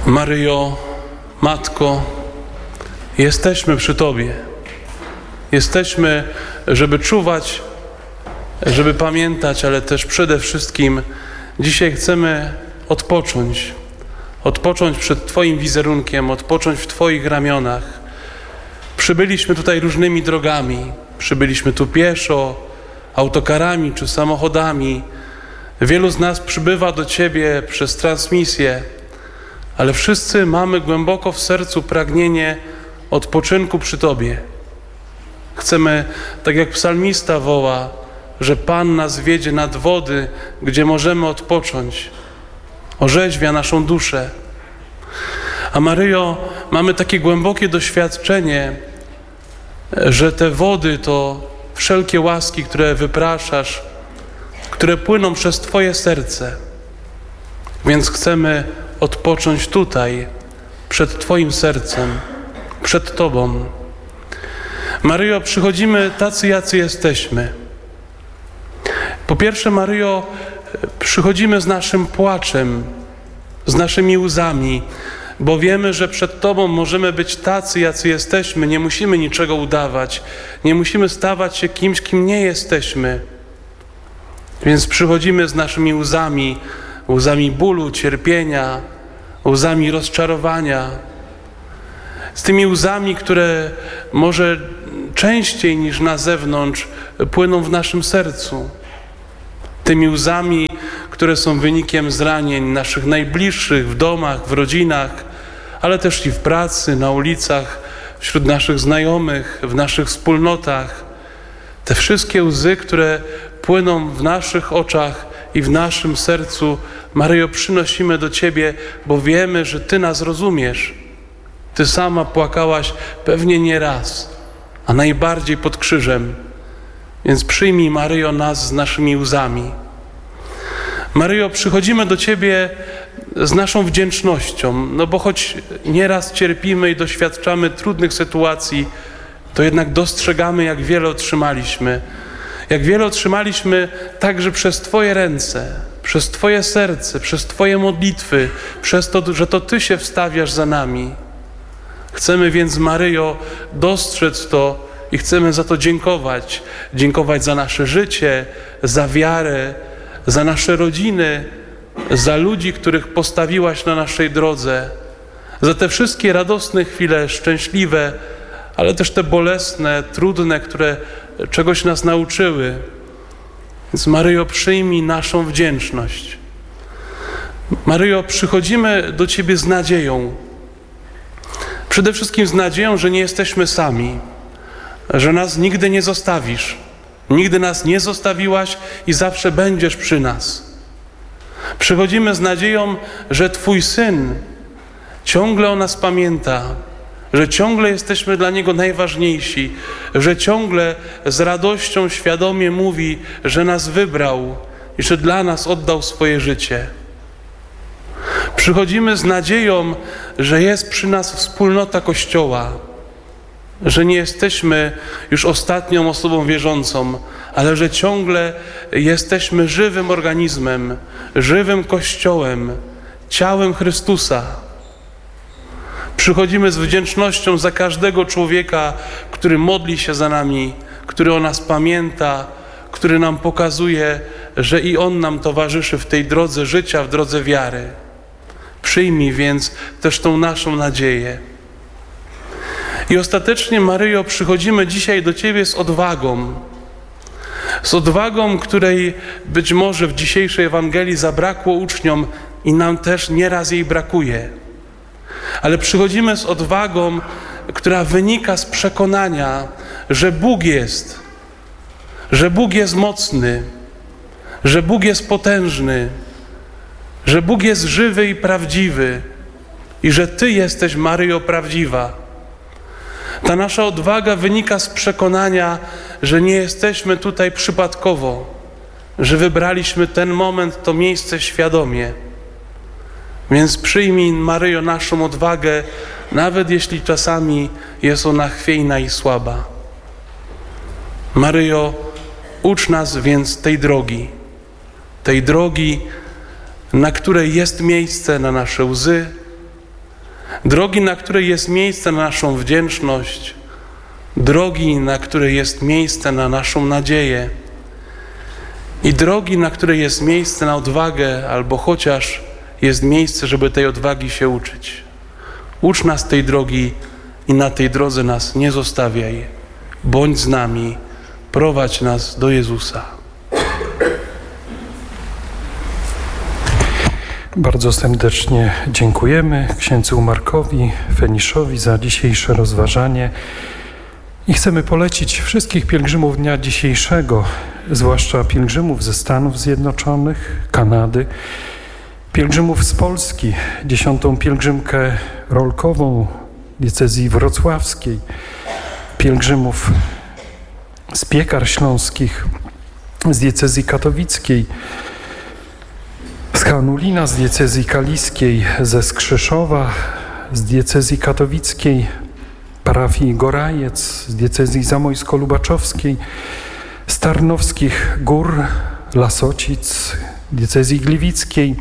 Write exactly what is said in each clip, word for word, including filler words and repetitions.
Maryjo, Matko, jesteśmy przy Tobie. Jesteśmy, żeby czuwać, żeby pamiętać, ale też przede wszystkim dzisiaj chcemy odpocząć. Odpocząć przed Twoim wizerunkiem, odpocząć w Twoich ramionach. Przybyliśmy tutaj różnymi drogami. Przybyliśmy tu pieszo, autokarami czy samochodami. Wielu z nas przybywa do Ciebie przez transmisję, ale wszyscy mamy głęboko w sercu pragnienie odpoczynku przy Tobie. Chcemy, tak jak psalmista woła, że Pan nas wiedzie nad wody, gdzie możemy odpocząć. Orzeźwia naszą duszę. A Maryjo, mamy takie głębokie doświadczenie, że te wody to wszelkie łaski, które wypraszasz, które płyną przez Twoje serce. Więc chcemy odpocząć tutaj, przed Twoim sercem, przed Tobą. Maryjo, przychodzimy tacy, jacy jesteśmy. Po pierwsze, Maryjo, przychodzimy z naszym płaczem, z naszymi łzami, bo wiemy, że przed Tobą możemy być tacy, jacy jesteśmy. Nie musimy niczego udawać. Nie musimy stawać się kimś, kim nie jesteśmy. Więc przychodzimy z naszymi łzami, łzami bólu, cierpienia, łzami rozczarowania. Z tymi łzami, które może częściej niż na zewnątrz płyną w naszym sercu. Tymi łzami, które są wynikiem zranień naszych najbliższych w domach, w rodzinach, ale też i w pracy, na ulicach, wśród naszych znajomych, w naszych wspólnotach. Te wszystkie łzy, które płyną w naszych oczach i w naszym sercu, Maryjo, przynosimy do Ciebie, bo wiemy, że Ty nas rozumiesz. Ty sama płakałaś pewnie nie raz, a najbardziej pod krzyżem. Więc przyjmij, Maryjo, nas z naszymi łzami. Maryjo, przychodzimy do Ciebie z naszą wdzięcznością, no bo choć nieraz cierpimy i doświadczamy trudnych sytuacji, to jednak dostrzegamy, jak wiele otrzymaliśmy. Jak wiele otrzymaliśmy także przez Twoje ręce, przez Twoje serce, przez Twoje modlitwy, przez to, że to Ty się wstawiasz za nami. Chcemy więc, Maryjo, dostrzec to i chcemy za to dziękować. Dziękować za nasze życie, za wiarę, za nasze rodziny, za ludzi, których postawiłaś na naszej drodze, za te wszystkie radosne chwile, szczęśliwe, ale też te bolesne, trudne, które czegoś nas nauczyły. Więc Maryjo, przyjmij naszą wdzięczność. Maryjo, przychodzimy do Ciebie z nadzieją. Przede wszystkim z nadzieją, że nie jesteśmy sami, że nas nigdy nie zostawisz. Nigdy nas nie zostawiłaś i zawsze będziesz przy nas. Przychodzimy z nadzieją, że Twój Syn ciągle o nas pamięta, że ciągle jesteśmy dla Niego najważniejsi, że ciągle z radością świadomie mówi, że nas wybrał i że dla nas oddał swoje życie. Przychodzimy z nadzieją, że jest przy nas wspólnota Kościoła, że nie jesteśmy już ostatnią osobą wierzącą, ale że ciągle jesteśmy żywym organizmem, żywym Kościołem, ciałem Chrystusa. Przychodzimy z wdzięcznością za każdego człowieka, który modli się za nami, który o nas pamięta, który nam pokazuje, że i On nam towarzyszy w tej drodze życia, w drodze wiary. Przyjmij więc też tą naszą nadzieję. I ostatecznie, Maryjo, przychodzimy dzisiaj do Ciebie z odwagą. Z odwagą, której być może w dzisiejszej Ewangelii zabrakło uczniom i nam też nieraz jej brakuje. Ale przychodzimy z odwagą, która wynika z przekonania, że Bóg jest, że Bóg jest mocny, że Bóg jest potężny, że Bóg jest żywy i prawdziwy i że Ty jesteś, Maryjo, prawdziwa. Ta nasza odwaga wynika z przekonania, że nie jesteśmy tutaj przypadkowo, że wybraliśmy ten moment, to miejsce świadomie. Więc przyjmij, Maryjo, naszą odwagę, nawet jeśli czasami jest ona chwiejna i słaba. Maryjo, ucz nas więc tej drogi, tej drogi, na której jest miejsce na nasze łzy, Drogi, na której jest miejsce na naszą wdzięczność, drogi, na której jest miejsce na naszą nadzieję i drogi, na której jest miejsce na odwagę, albo chociaż jest miejsce, żeby tej odwagi się uczyć. Ucz nas tej drogi i na tej drodze nas nie zostawiaj. Bądź z nami, prowadź nas do Jezusa. Bardzo serdecznie dziękujemy księdzu Markowi Feniszowi za dzisiejsze rozważanie i chcemy polecić wszystkich pielgrzymów dnia dzisiejszego, zwłaszcza pielgrzymów ze Stanów Zjednoczonych, Kanady, pielgrzymów z Polski, dziesiątą pielgrzymkę rolkową diecezji wrocławskiej, pielgrzymów z Piekar Śląskich, z diecezji katowickiej, z Hanulina, z diecezji kaliskiej, ze Skrzyszowa, z diecezji katowickiej, parafii Gorajec, z diecezji zamojsko-lubaczowskiej, z Tarnowskich Gór, Lasocic, diecezji gliwickiej,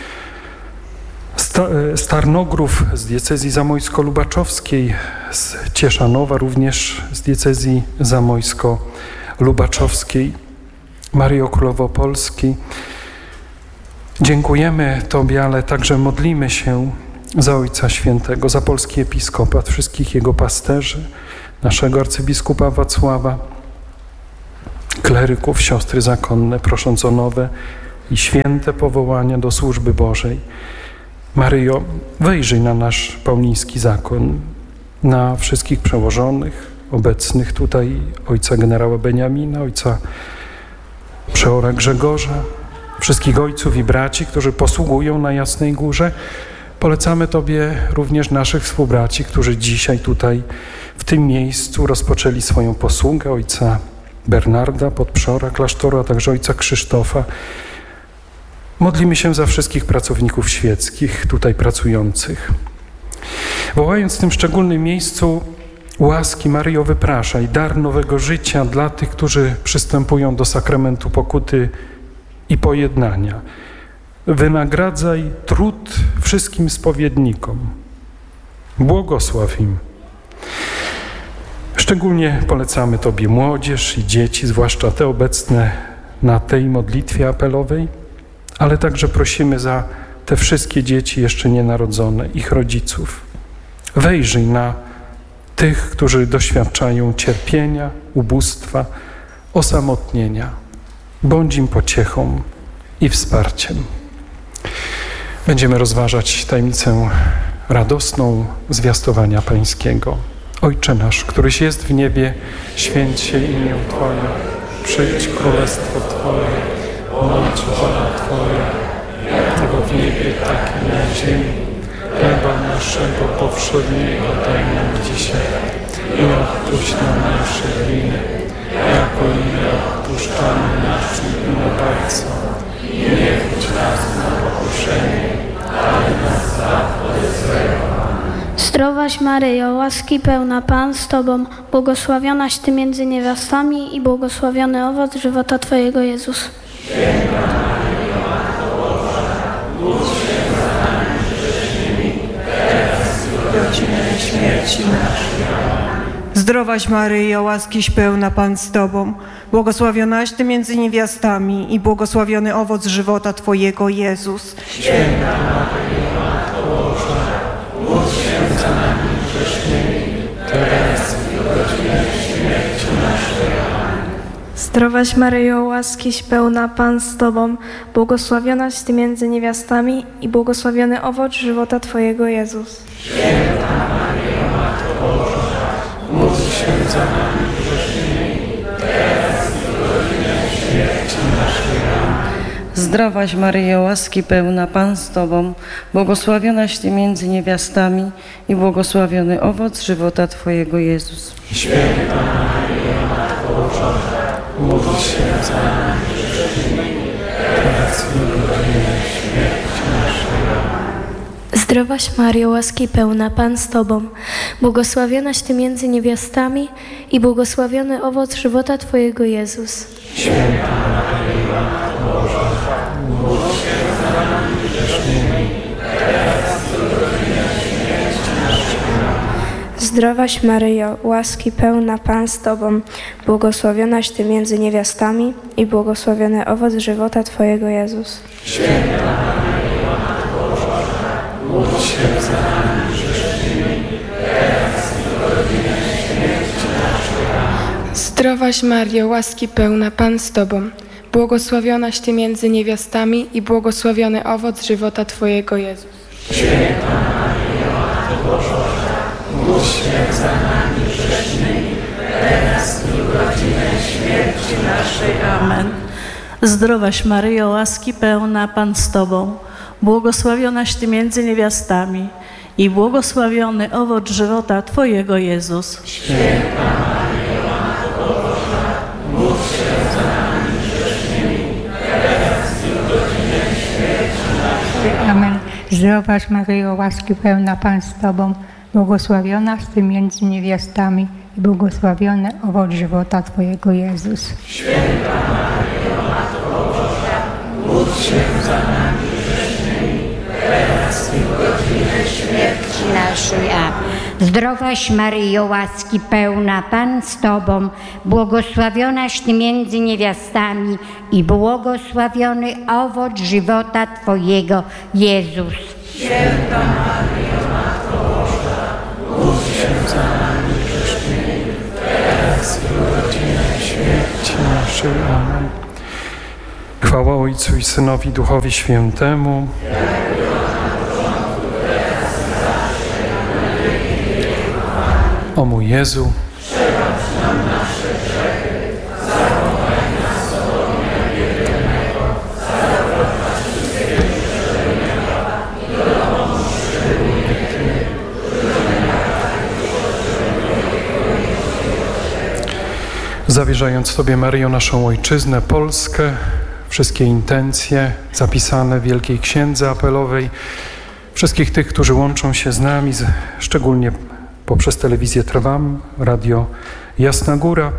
z Tarnogrów, z diecezji zamojsko-lubaczowskiej, z Cieszanowa, również z diecezji zamojsko-lubaczowskiej, Maryjo Królowo Polski. Dziękujemy Tobie, ale także modlimy się za Ojca Świętego, za polski episkopat, wszystkich jego pasterzy, naszego arcybiskupa Wacława, kleryków, siostry zakonne, prosząc o nowe i święte powołania do służby Bożej. Maryjo, wejrzyj na nasz pauliński zakon, na wszystkich przełożonych, obecnych tutaj, ojca generała Beniamina, ojca przeora Grzegorza, wszystkich ojców i braci, którzy posługują na Jasnej Górze. Polecamy Tobie również naszych współbraci, którzy dzisiaj tutaj w tym miejscu rozpoczęli swoją posługę, ojca Bernarda, podprzora klasztoru, a także ojca Krzysztofa. Modlimy się za wszystkich pracowników świeckich tutaj pracujących. Wołając w tym szczególnym miejscu łaski, Maryjo, wypraszaj dar nowego życia dla tych, którzy przystępują do sakramentu pokuty i pojednania. Wynagradzaj trud wszystkim spowiednikom. Błogosław im. Szczególnie polecamy Tobie młodzież i dzieci, zwłaszcza te obecne na tej modlitwie apelowej, ale także prosimy za te wszystkie dzieci jeszcze nienarodzone, ich rodziców. Wejrzyj na tych, którzy doświadczają cierpienia, ubóstwa, osamotnienia. Bądź im pociechą i wsparciem. Będziemy rozważać tajemnicę radosną zwiastowania Pańskiego. Ojcze nasz, któryś jest w niebie, święć się imię Twoje, przyjdź królestwo Twoje, bądź wola Twoja, jako w niebie, tak i na ziemi. Chleba naszego powszedniego daj nam dzisiaj i odpuść nam nasze winy, jako i my odpuszczamy naszym winowajcom. I nie wódź nas na pokuszenie, ale nas zbaw od złego. Zdrowaś Maryjo, łaski pełna, Pan z Tobą, błogosławionaś Ty między niewiastami i błogosławiony owoc żywota Twojego, Jezus. Święta Maryjo, Matko Boża, módl się za nami grzesznymi, teraz i w godzinę śmierci naszej. Zdrowaś Maryjo, łaskiś pełna, Pan z Tobą, błogosławionaś Ty między niewiastami i błogosławiony owoc żywota Twojego, Jezus. Święta Maryjo, Matko Boża, módl się za nami grzesznymi, teraz i w godzinę śmierci naszej. Zdrowaś Maryjo, łaskiś pełna, Pan z Tobą, błogosławionaś Ty między niewiastami i błogosławiony owoc żywota Twojego, Jezus. Święta Maryjo, Matko Boża, módl się za nami grzesznymi, teraz i w godzinę śmierci naszej. Zdrowaś Maryjo, łaski pełna, Pan z Tobą, błogosławionaś Ty między niewiastami i błogosławiony owoc żywota Twojego, Jezus. Święta Maryjo, Matko Boża, módl się za nami grzesznymi, teraz i w godzinę śmierci naszej. Zdrowaś Maryjo, łaski pełna, Pan z Tobą, błogosławionaś Ty między niewiastami i błogosławiony owoc żywota Twojego, Jezus. Święta Maryjo, Matko Boża, módl się za nami grzesznymi, teraz i w godzinę śmierci Zdrowaś Maryjo, łaski pełna Pan z Tobą, błogosławionaś Ty między niewiastami i błogosławiony owoc żywota Twojego Jezus. Święta Maryjo, Matko Boża, módl się za nami grzesznymi, teraz i w godzinę śmierci naszej. Amen. Zdrowaś Maryjo, łaski pełna Pan z Tobą, błogosławionaś Ty między niewiastami i błogosławiony owoc żywota Twojego Jezus. Święta Maryjo, Matko Boża, módl się za nami grzesznymi, teraz i w godzinę śmierci naszej. Amen. Zdrowaś Maryjo, łaski pełna Pan z Tobą, błogosławionaś Ty między niewiastami i błogosławiony owoc żywota Twojego Jezus. Święta Maryjo, Matko Boża, módl się za nami grzesznymi, teraz i w godzinę śmierci naszej. Amen. Zdrowaś Maryjo, łaski pełna Pan z Tobą, błogosławionaś Ty między niewiastami i błogosławiony owoc żywota Twojego Jezus. Święta Maryjo, Matko Boża, módl się za nami grzesznymi, teraz i w godzinę śmierci naszej. Amen. Zdrowaś Maryjo, łaski pełna Pan z Tobą, błogosławionaś Ty między niewiastami i błogosławiony owoc żywota Twojego Jezus. Święta Maryjo, Matko Boża, módl się za nami grzesznymi, teraz i w godzinę śmierci naszej. Amen. Chwała Ojcu i Synowi, i Duchowi Świętemu. O mój Jezu, przebacz nam nasze grzechy, zachowaj nas od ognia wielonego, zaprowadź wszystkie dusze do nieba i dopomóż szczególnie tym, którzy zawierzając Tobie, Maryjo, naszą Ojczyznę, Polskę, wszystkie intencje zapisane w Wielkiej Księdze Apelowej, wszystkich tych, którzy łączą się z nami, z, szczególnie poprzez telewizję Trwam, radio Jasna Góra.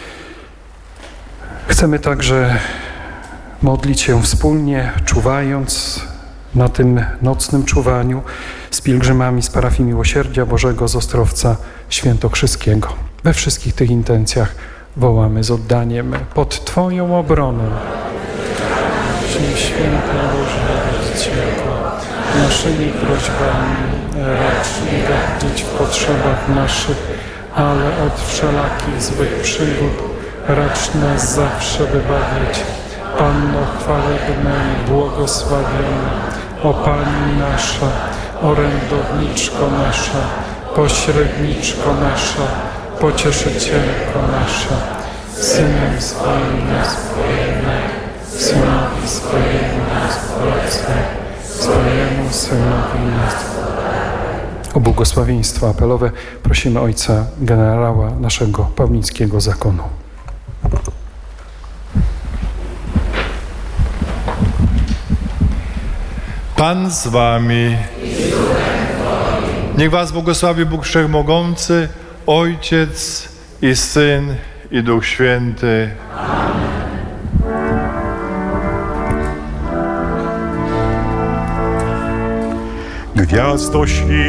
Chcemy także modlić się wspólnie, czuwając na tym nocnym czuwaniu z pielgrzymami z parafii Miłosierdzia Bożego z Ostrowca Świętokrzyskiego. We wszystkich tych intencjach wołamy z oddaniem pod Twoją obroną. Święta Boża Rodzicielko, naszymi prośbami racz nie gapić w potrzebach naszych, ale od wszelakich złych przygód racz nas zawsze wybawić. Panno chwalebna i błogosławiona, o Pani nasza, orędowniczko nasza, pośredniczko nasza, pocieszycielko nasza, Synem swoim nas pojednaj, Synowi swojemu nas zwracaj, swojemu Synowi nas. O błogosławieństwo apelowe prosimy ojca generała naszego Pawlickiego Zakonu. Pan z wami. Niech was błogosławi Bóg Wszechmogący, Ojciec i Syn i Duch Święty. Amen. Gwiazdo świt.